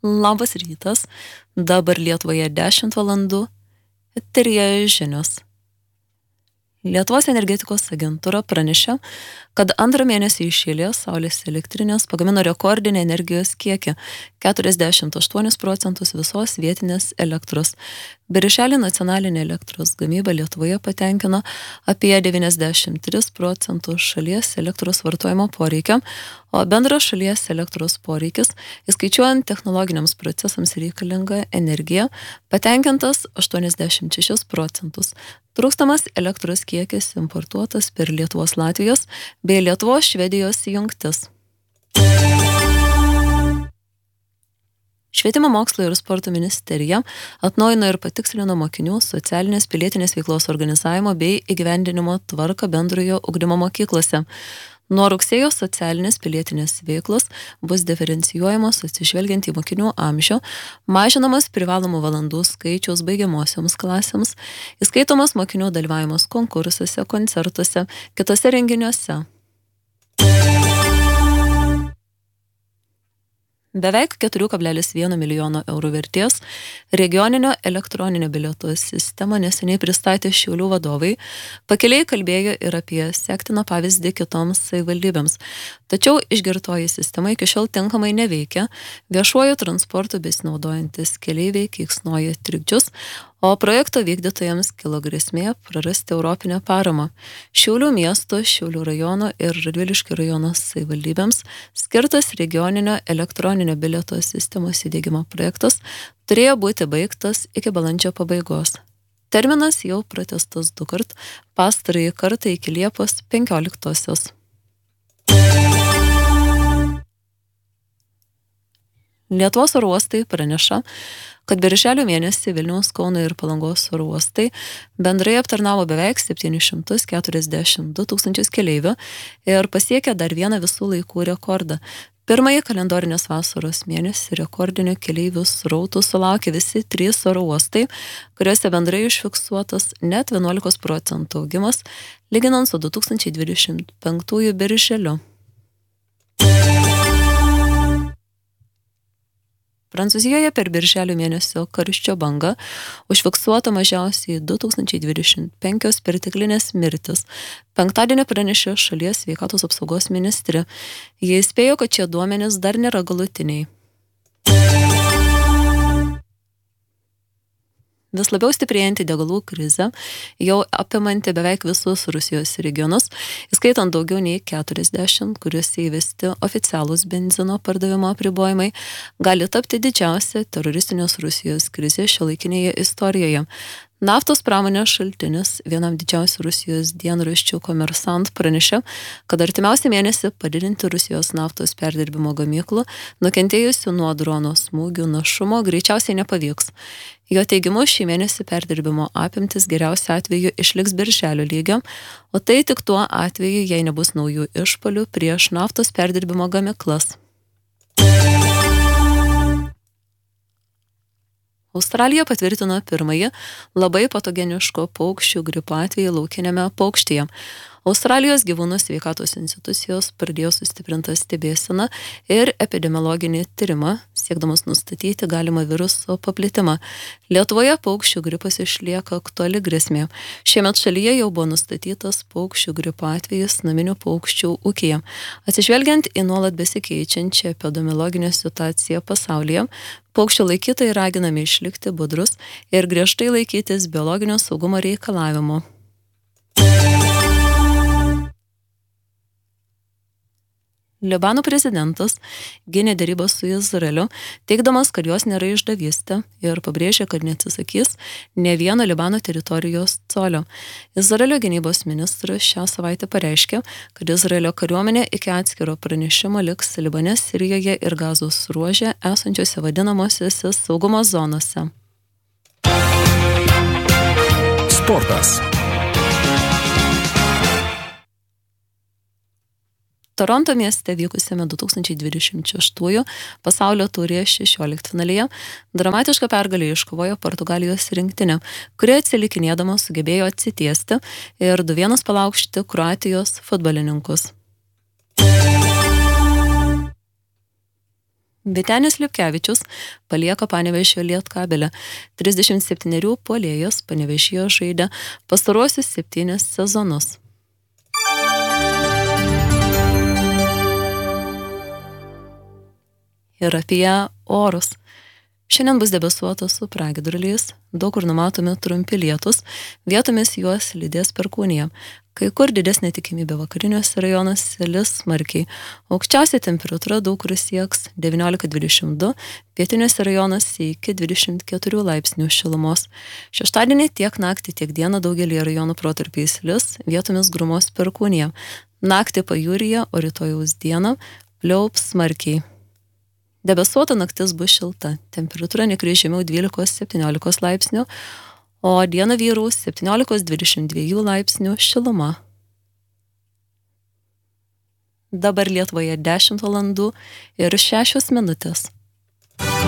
Labas rytas, dabar Lietuvoje 10 valandų, eteryje žinios. Lietuvos energetikos agentūra pranešė, kad antrą mėnesį iš eilės saulės elektrinės pagamino rekordinį energijos kiekį - 48% visos vietinės elektros. Birželį nacionalinė elektros gamyba Lietuvoje patenkino apie 93% šalies elektros vartojimo poreikio, o bendras šalies elektros poreikis, įskaičiuojant technologiniams procesams reikalingą energiją, patenkintas 86%. Trūkstamas elektros kiekis importuotas per Lietuvos-Latvijos bei Lietuvos-Švedijos jungtis. Švietimo mokslo ir sporto ministerija atnaujino ir patikslino mokinių socialinės pilietinės veiklos organizavimo bei įgyvendinimo tvarką bendrojo ugdymo mokyklose. Nuo rugsėjo socialinės pilietinės veiklos bus diferencijuojamos atsižvelgiant į mokinių amžių, mažinamas privalomų valandų skaičiaus baigiamosioms klasėms, įskaitomas mokinių dalyvavimas konkursuose, koncertuose, kitose renginiuose. Beveik 4,1 milijono eurų vertės regioninio elektroninio bilieto sistemą neseniai pristatė Šiaulių vadovai. Pakeliai kalbėjo ir apie sektiną pavyzdį kitoms savivaldybėms. Tačiau išgirtoji sistema iki šiol tinkamai neveikia, viešuoju transportu besinaudojantis keleiviai keiksnoja trikdžius, o projekto vykdytojams kilo grėsmė prarasti europinę paramą. Šiaulių miesto, Šiaulių rajono ir Radviliškio rajono savivaldybėms skirtas regioninio elektroninio bilieto sistemos įdiegimo projektas turėjo būti baigtas iki balandžio pabaigos. Terminas jau pratęstas 2 kart, pastarąjį kartą iki Liepos 15-osios. Lietuvos oro uostai praneša, kad birželio mėnesį Vilniaus, Kauno ir Palangos oro uostai bendrai aptarnavo beveik 742 tūkstančius keleivių ir pasiekė dar vieną visų laikų rekordą. Pirmąjį kalendorinės vasaros mėnesį rekordinio keleivių srautų sulaukė visi 3 oro uostai, kuriuose bendrai užfiksuotas net 11% augimas, lyginant su 2025 birželiu. Prancūzijoje per birželio mėnesio karščio bangą užfiksuota mažiausiai 2025 perteklinės mirtis. Penktadienį pranešė šalies sveikatos apsaugos ministrė. Jie įspėjo, kad šie duomenys dar nėra galutiniai. Vis labiau stiprėjanti degalų krizė, jau apimanti beveik visus Rusijos regionus, įskaitant daugiau nei 40, kuriuose įvesti oficialūs benzino pardavimo apribojimai, gali tapti didžiausia teroristinės Rusijos krizė šiuolaikinėje istorijoje. Naftos pramonės šaltinis vienam didžiausių Rusijos dienraščių Komersant pranešė, kad artimiausią mėnesį padidinti Rusijos naftos perdirbimo gamyklų nukentėjusių nuo drono smūgių našumo greičiausiai nepavyks. Jo teigimu, šį mėnesį perdirbimo apimtis geriausiu atveju išliks birželio lygio, o tai tik tuo atveju, jei nebus naujų išpuolių prieš naftos perdirbimo gamyklas. Australija patvirtino pirmąjį labai patogeniško paukščių gripo atvejį laukiniame paukštyje. Australijos gyvūnų sveikatos institucijos pradėjo sustiprintą stebėseną ir epidemiologinį tyrimą, siekdamas nustatyti galimą viruso paplitimą. Lietuvoje paukščių gripas išlieka aktuali grėsmė. Šiemet šalyje jau buvo nustatytas paukščių gripo atvejis naminių paukščių ūkyje. Atsižvelgiant į nuolat besikeičiančią epidemiologinę situaciją pasaulyje, paukščių laikytojai raginami išlikti budrus ir griežtai laikytis biologinio saugumo reikalavimų. Libano prezidentas gynė derybas su Izraeliu, teigdamas, kad jos nėra išdavystė ir pabrėžė, kad neatsisakys ne vieno Libano teritorijos colio. Izraelio gynybos ministras šią savaitę pareiškė, kad Izraelio kariuomenė iki atskiro pranešimo liks Libane, Sirijoje ir Gazos ruože esančiose vadinamosiose saugumo zonose. Sportas. Toronto mieste vykusiame 2026 pasaulio taurės 16-finalyje dramatišką pergalę iškovojo Portugalijos rinktinė, kuri atsilikinėdama sugebėjo atsitiesti ir 2-1 palaužti Kroatijos futbolininkus. Vytenis Lipkevičius palieka Panevėžio Lietkabelį. 37 puolėjas Panevėžyje žaidė pastaruosius 7 sezonus. Ir apie orus. Šiandien bus debesuota su pragiedruliais, daug kur numatomi trumpi lietūs, vietomis juos lydės perkūnija. Kai kur didesnė tikimybė vakariniuose rajonuose lis smarkiai. Aukščiausia temperatūra daug kur sieks 19-22, pietiniuose rajonuose iki 24 laipsnių šilumos. Šeštadienį tiek naktį, tiek dieną daugelį rajonų protarpiais lis, vietomis grumos perkūnija. Naktį pajūryje, o rytojaus dieną pliaups smarkiai. Debesuota naktis bus šilta, temperatūra nekris žemiau 12-17 laipsnių, o dieną vyraus 17-22 laipsnių šiluma. Dabar Lietuvoje 10 valandų ir 6 minutės.